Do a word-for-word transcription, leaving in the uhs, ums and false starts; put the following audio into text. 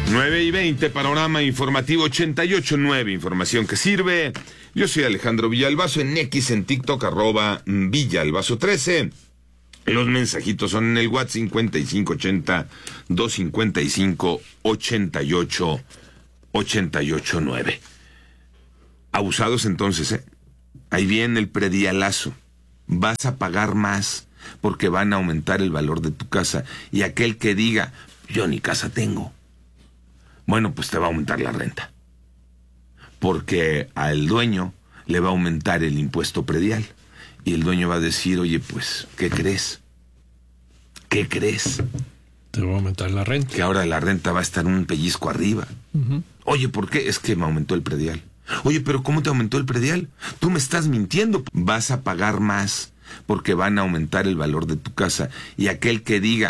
nueve y veinte, panorama informativo ochenta y ocho punto nueve, información que sirve. Yo soy Alejandro Villalbazo, en X, en TikTok, arroba Villalbazo trece. Los mensajitos son en el WhatsApp cincuenta y cinco ochenta, doscientos cincuenta y cinco, ochenta y ocho, ochenta y ocho nueve. Abusados entonces, ¿eh? Ahí viene el predialazo. Vas a pagar más porque van a aumentar el valor de tu casa. Y aquel que diga, yo ni casa tengo, bueno, pues te va a aumentar la renta. Porque al dueño le va a aumentar el impuesto predial. Y el dueño va a decir, oye, pues, ¿qué crees? ¿Qué crees? Te va a aumentar la renta. Que ahora la renta va a estar un pellizco arriba. Uh-huh. Oye, ¿por qué? Es que me aumentó el predial. Oye, pero ¿cómo te aumentó el predial? Tú me estás mintiendo. Vas a pagar más porque van a aumentar el valor de tu casa. Y aquel que diga,